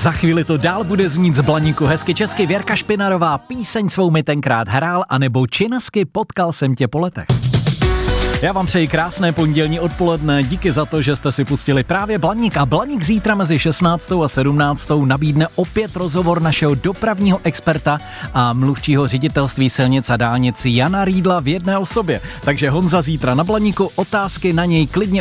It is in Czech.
Za chvíli to dál bude znít z Blaníku hezky česky. Věrka Špinarová, píseň svou mi tenkrát hrál, anebo Činasky, potkal jsem tě po letech. Já vám přeji krásné pondělní odpoledne, díky za to, že jste si pustili právě Blaník. A Blaník zítra mezi 16. a 17. nabídne opět rozhovor našeho dopravního experta a mluvčího ředitelství silnic a dálnic Jana Riedla v jedné osobě. Takže Honza zítra na Blaníku, otázky na něj klidně